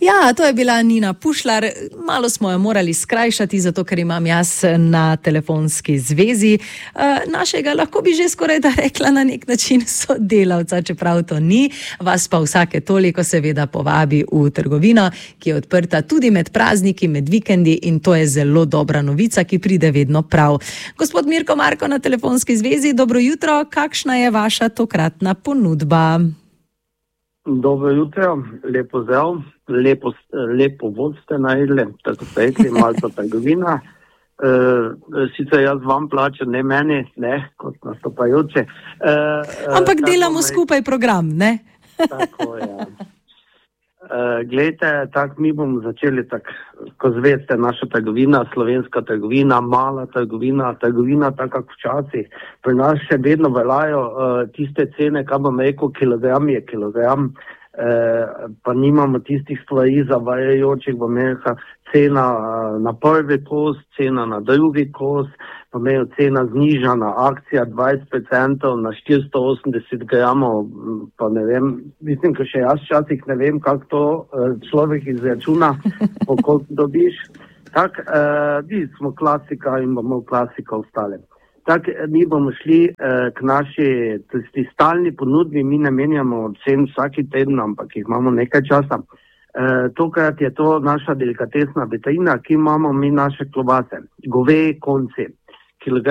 Ja, to je bila Nina Pušlar. Malo smo jo morali skrajšati, zato ker imam jaz na telefonski zvezi našega, lahko bi že skoraj da rekla na nek način sodelavca, čeprav to ni. Vas pa vsake toliko seveda povabi v trgovino, ki je odprta tudi med prazniki, med vikendi in to je zelo dobra novica, ki pride vedno prav. Gospod Mirko Marko na telefonski zvezi, dobro jutro, kakšna je vaša tokratna ponudba? Dobro jutro, lepo zdrav, lepo vod ste najedli, tako ste rekli, malce trgovina. Sicer jaz vam plačam, ne meni, ne, kot nastopajoče. Ampak delamo skupaj program, ne? Tako je. Glejte, tako mi bomo začeli tako, ko zveste, naša trgovina, slovenska trgovina, mala trgovina, tako kako včasih. Pri nas še vedno veljajo tiste cene, kaj bom rekel, kilogram je kilogram, pa nimamo tistih stvari zavajajočih, bom rekel, cena na prvi kos, cena na drugi kos, pa imajo cena znižana, akcija 20% na 480 gramov, pa ne vem, mislim, ko še jaz včasih ne vem, kako to človek izračuna, po koliko dobiš. Tak, smo klasika in bomo klasika ostali. Tak, mi bomo šli k naši stalni ponudbi, mi ne menjamo cen vsaki teden, ampak jih imamo nekaj časa. Tokrat je to naša delikatesna vitrina, ki imamo mi naše klobase, goveji konci.